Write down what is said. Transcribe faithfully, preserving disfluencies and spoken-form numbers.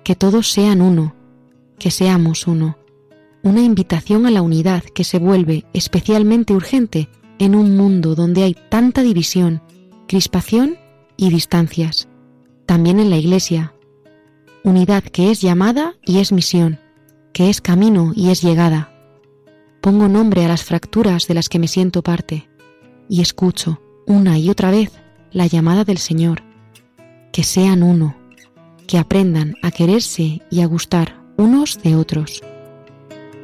que todos sean uno, que seamos uno. Una invitación a la unidad que se vuelve especialmente urgente en un mundo donde hay tanta división, crispación y distancias. También en la Iglesia. Unidad que es llamada y es misión, que es camino y es llegada. Pongo nombre a las fracturas de las que me siento parte y escucho una y otra vez la llamada del Señor. Que sean uno, que aprendan a quererse y a gustar unos de otros.